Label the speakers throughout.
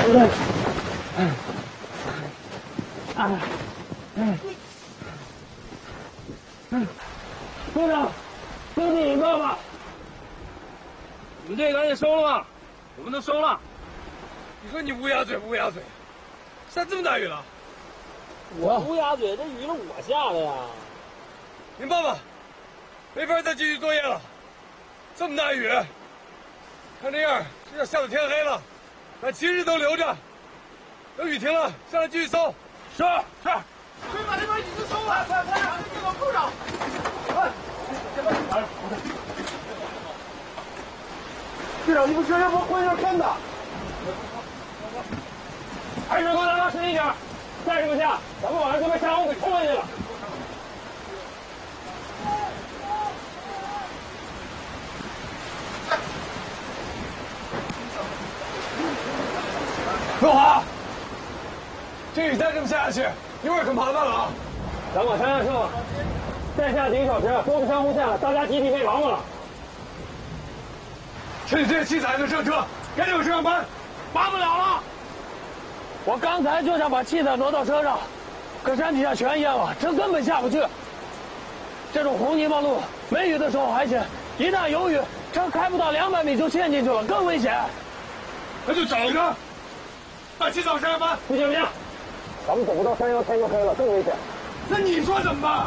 Speaker 1: 队长，就你一个吧。
Speaker 2: 你们这赶紧收了吧，我们都收了。
Speaker 3: 你说你乌鸦嘴不乌鸦嘴？下这么大雨了？
Speaker 1: 我乌鸦嘴，这雨是我下的呀。
Speaker 3: 您爸爸，没法再继续作业了。这么大雨，看这样是要下到天黑了。把旗帜都留着，等雨停了下来继续搜。
Speaker 2: 是。
Speaker 3: 快把这边椅子收了，快！这个扣上。快！队长，你们车上不换下看的？
Speaker 2: 还是给我拉深一点，再这么下，咱们晚上就被山洪给冲下去了。
Speaker 3: 若华，这雨再这么下去，一会儿可麻烦了啊！
Speaker 2: 咱往山上撤，再下几个小时，多个山洪下来，大家集体被亡了。
Speaker 3: 车里这些器材能上车，赶紧往车上搬。
Speaker 2: 搬不了了。
Speaker 1: 我刚才就想把器材挪到车上，可山底下全淹了，车根本下不去。这种红泥巴路，没雨的时候还行，一旦有雨，车开不到200米就陷进去了，更危险。
Speaker 3: 那就找着，把器材往山上搬。
Speaker 2: 不行，咱们走不到山腰，天就黑了，更危险。
Speaker 3: 那你说怎么办？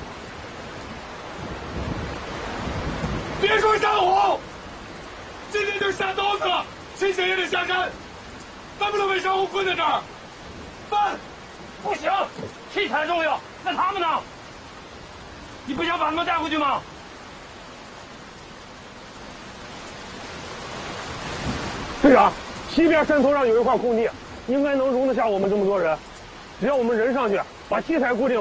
Speaker 3: 别说山洪，今天就下刀子了，清醒也得下山，咱不能被山洪困在这儿。搬！
Speaker 2: 不行，器材重要，那他们呢？你不想把他们带回去吗？队长，西边山头上有一块空地，应该能容得下我们这么多人。只要我们人上去，把器材固定。